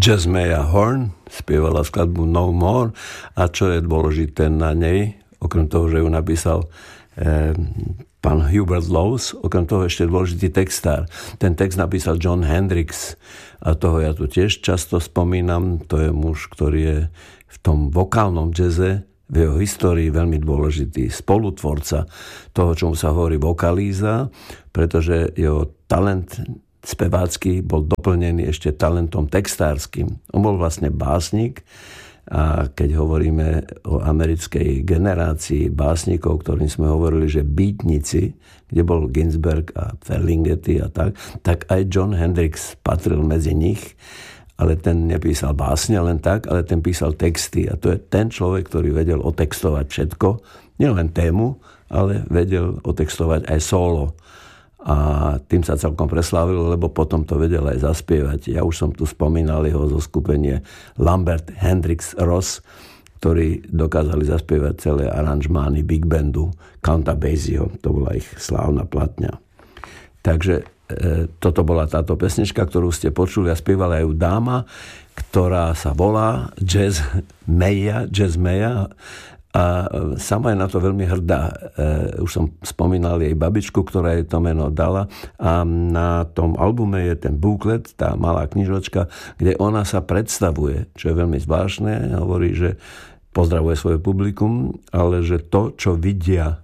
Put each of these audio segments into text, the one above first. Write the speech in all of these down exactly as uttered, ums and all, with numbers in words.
Maya Horn spievala skladbu No More a čo je dôležité na nej, okrem toho, že ju napísal eh, pán Hubert Laws, okrem toho ešte dôležitý textár. Ten text napísal John Hendricks a toho ja tu tiež často spomínam. To je muž, ktorý je v tom vokálnom jazze v jeho histórii veľmi dôležitý spolutvorca toho, čomu sa hovorí vokalíza, pretože jeho talent spevácky bol doplnený ešte talentom textárskym. On bol vlastne básnik a keď hovoríme o americkej generácii básnikov, ktorým sme hovorili, že beatnici, kde bol Ginsberg a Ferlinghetti a tak, tak aj John Hendricks patril medzi nich, ale ten nepísal básne len tak, ale ten písal texty a to je ten človek, ktorý vedel otextovať všetko, nielen tému, ale vedel otextovať aj solo. A tým sa celkom preslávil, lebo potom to vedel aj zaspievať. Ja už som tu spomínal jeho zoskupenie Lambert, Hendricks, Ross, ktorí dokázali zaspievať celé aranžmány Big Bandu Counta Basieho. To bola ich slávna platňa. Takže e, toto bola táto pesnička, ktorú ste počuli a spievala ju dáma, ktorá sa volá Jazz Maya, Jazz Maya. A sama je na to veľmi hrdá. Už som spomínal jej babičku, ktorá jej to meno dala. A na tom albume je ten booklet, tá malá knižočka, kde ona sa predstavuje, čo je veľmi zvláštne. Hovorí, že pozdravuje svoje publikum, ale že to, čo vidia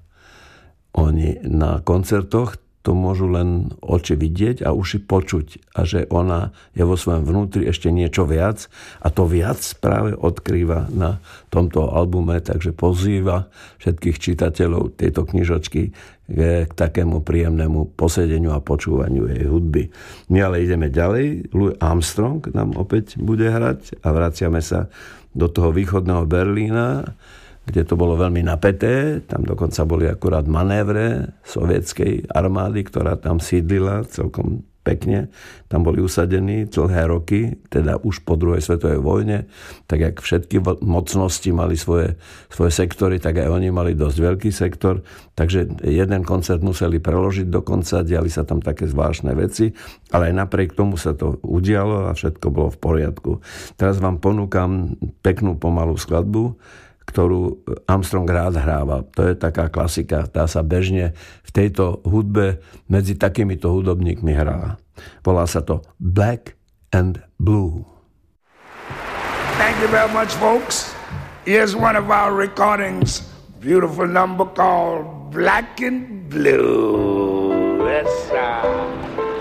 oni na koncertoch, to môžu len oči vidieť a uši počuť. A že ona je vo svojom vnútri ešte niečo viac. A to viac práve odkrýva na tomto albume. Takže pozýva všetkých čitateľov tejto knižočky k takému príjemnému posedeniu a počúvaniu jej hudby. My ale ideme ďalej. Louis Armstrong nám opäť bude hrať a vraciame sa do toho východného Berlína, kde to bolo veľmi napäté. Tam dokonca boli akurát manévre sovietskej armády, ktorá tam sídlila celkom pekne. Tam boli usadení dlhé roky, teda už po druhej svetovej vojne. Tak jak všetky mocnosti mali svoje, svoje sektory, tak aj oni mali dosť veľký sektor. Takže jeden koncert museli preložiť dokonca, diali sa tam také zvláštne veci, ale aj napriek tomu sa to udialo a všetko bolo v poriadku. Teraz vám ponúkam peknú pomalú skladbu, ktorú Armstrong rád hrával. To je taká klasika. Tá sa bežne v tejto hudbe medzi takýmito hudobníkmi hrala. Volá sa to Black and Blue. Thank you very much, folks. Here's one of our recordings. Beautiful number called Black and Blue. Yes, sir.